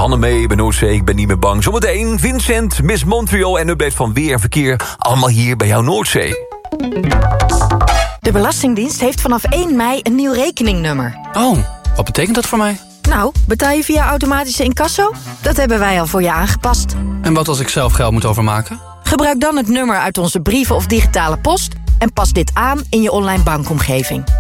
Hanne mee bij Noordzee, ik ben niet meer bang. Zometeen Vincent, Miss Montreal en update van weer en verkeer. Allemaal hier bij jouw Noordzee. De Belastingdienst heeft vanaf 1 mei een nieuw rekeningnummer. Oh, wat betekent dat voor mij? Nou, betaal je via automatische incasso? Dat hebben wij al voor je aangepast. En wat als ik zelf geld moet overmaken? Gebruik dan het nummer uit onze brieven of digitale post en pas dit aan in je online bankomgeving.